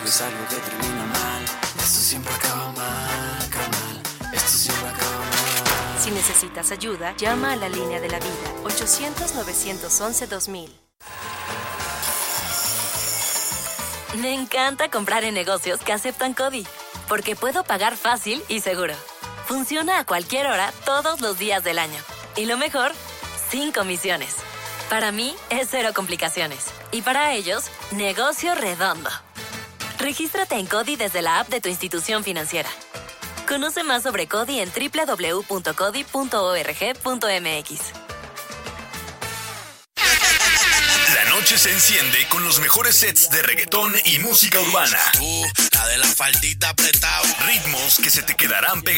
es algo que termina mal. Esto siempre acaba mal, carnal. Esto siempre acaba mal. Si necesitas ayuda, llama a la línea de la vida, 800-911-2000. Me encanta comprar en negocios que aceptan CODI, porque puedo pagar fácil y seguro. Funciona a cualquier hora, todos los días del año. Y lo mejor, sin comisiones. Para mí, es cero complicaciones. Y para ellos, negocio redondo. Regístrate en CODI desde la app de tu institución financiera. Conoce más sobre CODI en www.codi.org.mx. La noche se enciende con los mejores sets de reggaetón y música urbana. La de la faldita apretado. Ritmos que se te quedarán pegados.